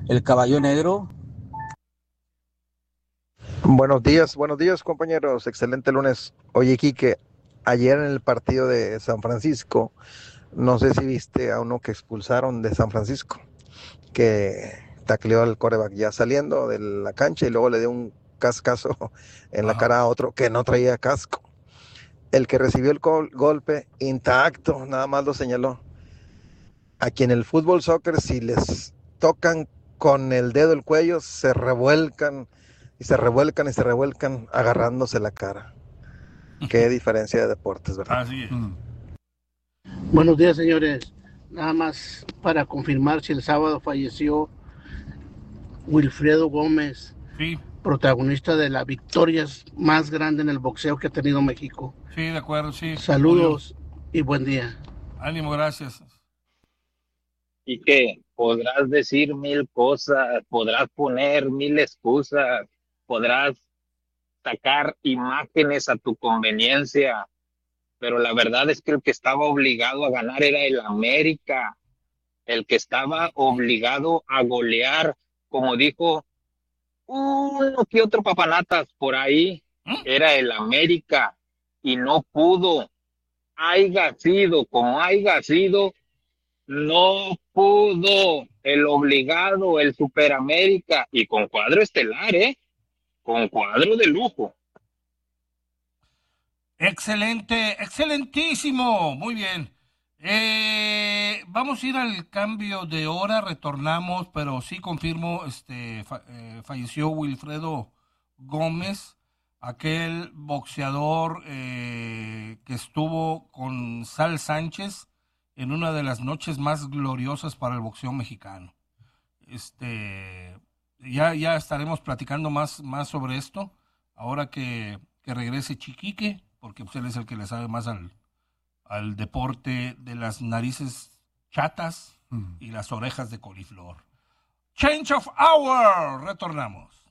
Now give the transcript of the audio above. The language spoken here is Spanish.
el caballo negro. Buenos días compañeros, excelente lunes. Oye, Quique, ayer en el partido de San Francisco, no sé si viste a uno que expulsaron de San Francisco, que tacleó al quarterback ya saliendo de la cancha y luego le dio un cascazo en la Ajá. cara a otro que no traía casco. El que recibió el golpe intacto, nada más lo señaló. Aquí en el fútbol soccer, si les tocan con el dedo el cuello, se revuelcan y se revuelcan y se revuelcan agarrándose la cara. Qué diferencia de deportes, ¿verdad? Así es. Buenos días, señores. Nada más para confirmar si el sábado falleció Wilfredo Gómez, Sí, protagonista de las victorias más grandes en el boxeo que ha tenido México. sí, de acuerdo, sí. Murió. Saludos y buen día. Ánimo, gracias. Y que podrás decir mil cosas, podrás poner mil excusas, podrás sacar imágenes a tu conveniencia, pero la verdad es que el que estaba obligado a ganar era el América, el que estaba obligado a golear, como dijo uno que otro papanatas por ahí, ¿Mm? era el América y no pudo, haya sido como haya sido, no pudo el obligado, el Superamérica, y con cuadro estelar, con cuadro de lujo. Excelente, excelentísimo. Muy bien. Vamos a ir al cambio de hora, retornamos, pero sí confirmo, falleció Wilfredo Gómez, aquel boxeador que estuvo con Sal Sánchez en una de las noches más gloriosas para el boxeo mexicano. Ya estaremos platicando más sobre esto, ahora que regrese Chiquique, porque pues, él es el que le sabe más al deporte de las narices chatas y las orejas de coliflor. Change of hour, retornamos.